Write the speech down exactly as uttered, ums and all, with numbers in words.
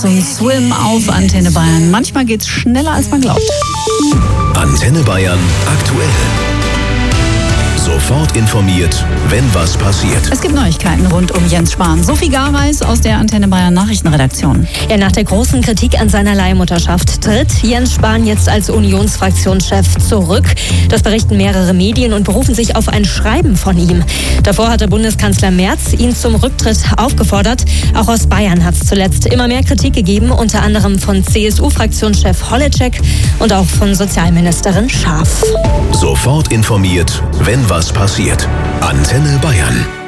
House und Swim auf Antenne Bayern. Manchmal geht's schneller, als man glaubt. Antenne Bayern aktuell. Sofort informiert, wenn was passiert. Es gibt Neuigkeiten rund um Jens Spahn. Sophie Gareis aus der Antenne Bayern Nachrichtenredaktion. Ja, nach der großen Kritik an seiner Leihmutterschaft tritt Jens Spahn jetzt als Unionsfraktionschef zurück. Das berichten mehrere Medien und berufen sich auf ein Schreiben von ihm. Davor hatte Bundeskanzler Merz ihn zum Rücktritt aufgefordert. Auch aus Bayern hat es zuletzt immer mehr Kritik gegeben, unter anderem von C S U-Fraktionschef Holleczek und auch von Sozialministerin Schaaf. Sofort informiert, wenn was passiert. Antenne Bayern.